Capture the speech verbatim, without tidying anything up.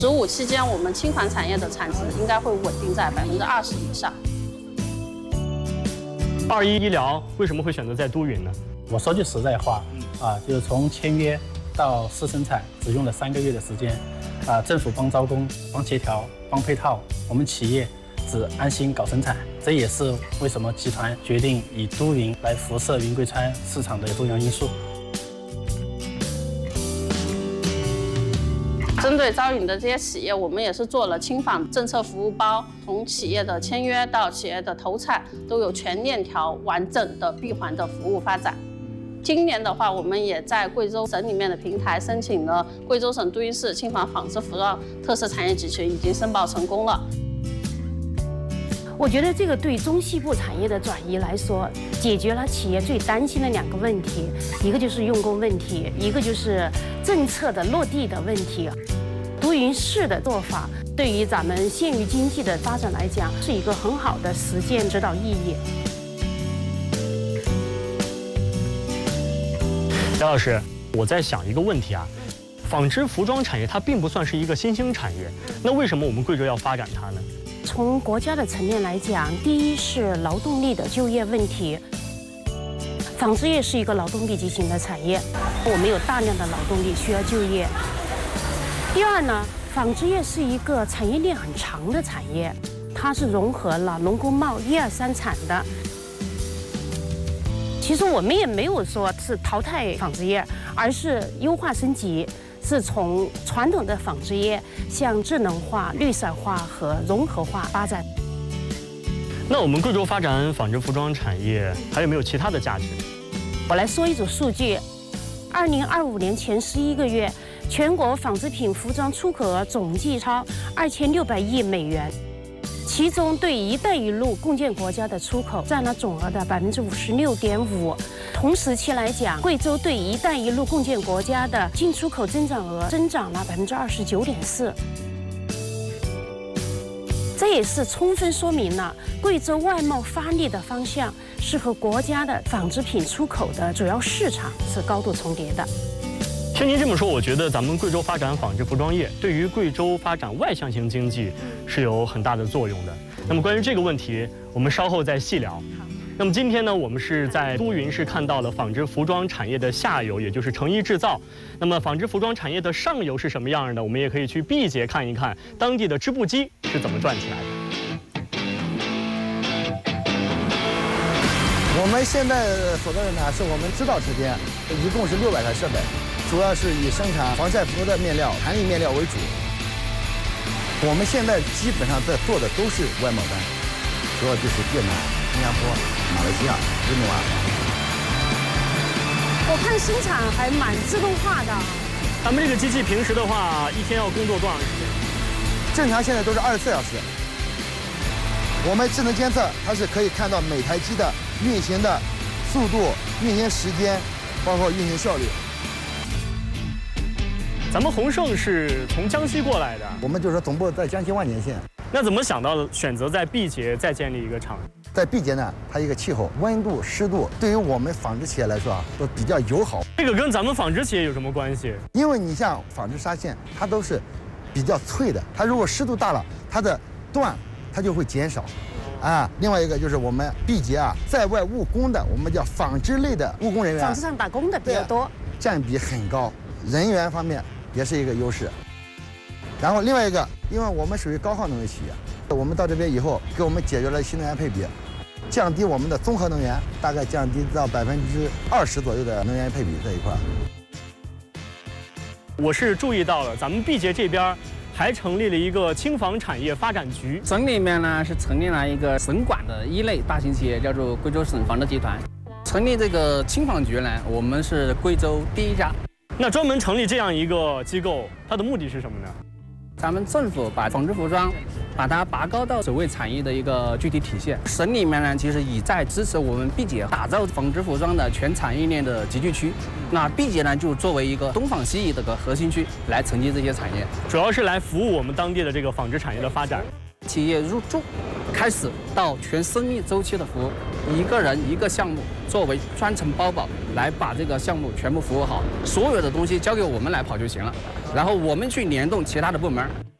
十五期间，我们轻纺产业的产值应该会稳定在百分之二十以上。 二一医疗为什么会选择在都匀呢？ 我说句实在话，啊，就是从签约到试生产只用了三个月的时间，啊，政府帮招工、帮协调、帮配套，我们企业只安心搞生产。这也是为什么集团决定以都匀来辐射云贵川市场的重要因素。 针对招允的这些企业，我们也是做了轻纺政策服务包，从企业的签约到企业的投产，都有全链条完整的闭环的服务发展。今年的话，我们也在贵州省里面的平台申请了贵州省都匀市轻纺纺织服装特色产业集群，已经申报成功了。 我觉得这个对中西部产业的转移来说，解决了企业最担心的两个问题，一个就是用工问题，一个就是政策的落地的问题。都匀市的做法，对于咱们县域经济的发展来讲，是一个很好的实践指导意义。 梁老师，我在想一个问题啊，纺织服装产业它并不算是一个新兴产业，那为什么我们贵州要发展它呢？ 从国家的层面来讲，第一是劳动力的就业问题。纺织业是一个劳动密集型的产业，我们有大量的劳动力需要就业。第二呢，纺织业是一个产业链很长的产业，它是融合了农工贸一二三产的。其实我们也没有说是淘汰纺织业，而是优化升级。 是从传统的纺织业向智能化、绿色化和融合化发展。 那我们贵州发展纺织服装产业还有没有其他的价值？ 我来说一组数据：二零二五年前十一个月，全国纺织品服装出口额总计超二千六百亿美元，其中对“一带一路”共建国家的出口占了总额的百分之五十六点五。 同时期来讲，贵州对“一带一路”共建国家的进出口增长额增长了百分之二十九点四，这也是充分说明了贵州外贸发力的方向是和国家的纺织品出口的主要市场是高度重叠的。 听您这么说，我觉得咱们贵州发展纺织服装业对于贵州发展外向型经济是有很大的作用的。那么关于这个问题，我们稍后再细聊。 那么今天呢，我们是在都匀市看到了纺织服装产业的下游，也就是成衣制造。那么纺织服装产业的上游是什么样的？我们也可以去毕节看一看当地的织布机是怎么转起来的。 我们现在所在的呢，是我们织造车间，一共是六百台设备，主要是以生产防晒服的面料、弹力面料为主。我们现在基本上在做的都是外贸单，主要就是越南、新加坡、马来西亚、印度啊。 我看生产还蛮自动化的。 咱们这个机器平时的话，一天要工作多长时间？ 正常现在都是二十四小时。我们智能监测，它是可以看到每台机的运行的速度、运行时间，包括运行效率。 咱们宏盛是从江西过来的， 我们就是说总部在江西万年县。 那怎么想到选择在毕节再建立一个厂？ 在毕节呢，它一个气候、温度、湿度，对于我们纺织企业来说啊，都比较友好。 这个跟咱们纺织企业有什么关系？ 因为你像纺织纱线，它都是比较脆的，它如果湿度大了，它的缎它就会减少。啊，另外一个就是我们毕节啊，在外务工的，我们叫纺织类的务工人员， 纺织上打工的比较多， 占比很高，人员方面也是一个优势。然后另外一个，因为我们属于高耗能的企业，我们到这边以后，给我们解决了新能源配比，降低我们的综合能源，大概降低到百分之二十左右的能源配比这一块。 我是注意到了，咱们毕节这边还成立了一个轻纺产业发展局。 省里面呢是成立了一个省管的一类大型企业，叫做贵州省纺织集团。成立这个轻纺局呢，我们是贵州第一家。 那专门成立这样一个机构，它的目的是什么呢？ 咱们政府把纺织服装，把它拔高到首位产业的一个具体体现。省里面呢，其实已在支持我们毕节打造纺织服装的全产业链的集聚区。那毕节呢，就作为一个东纺西移的个核心区来承接这些产业， 主要是来服务我们当地的这个纺织产业的发展。 企业入驻，开始到全生命周期的服务， 一个人一个项目作为专承包保来把这个项目全部服务好，所有的东西交给我们来跑就行了，然后我们去联动其他的部门。